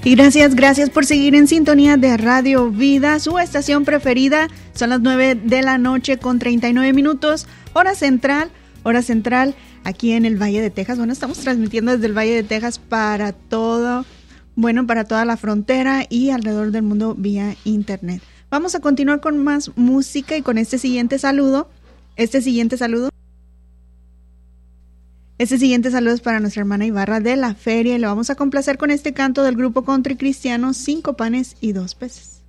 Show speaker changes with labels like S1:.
S1: Y gracias por seguir en sintonía de Radio Vida, su estación preferida. Son las 9:00 con 39 minutos, hora central, aquí en el Valle de Texas. Bueno, estamos transmitiendo desde el Valle de Texas para toda la frontera y alrededor del mundo vía internet. Vamos a continuar con más música y con este siguiente saludo es para nuestra hermana Ibarra de la feria y le vamos a complacer con este canto del grupo country cristiano 5 panes y 2 peces.